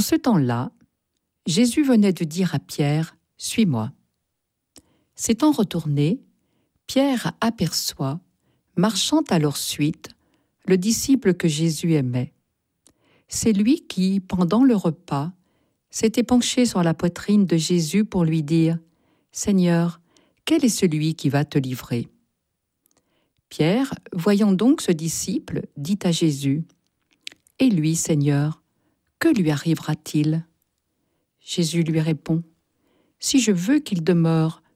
ce temps-là, Jésus venait de dire à Pierre, « Suis-moi ». S'étant retourné, Pierre aperçoit, marchant à leur suite, le disciple que Jésus aimait. C'est lui qui, pendant le repas, s'était penché sur la poitrine de Jésus pour lui dire « Seigneur, quel est celui qui va te livrer ?» Pierre, voyant donc ce disciple, dit à Jésus « Et lui, Seigneur, que lui arrivera-t-il » Jésus lui répond « Si je veux qu'il demeure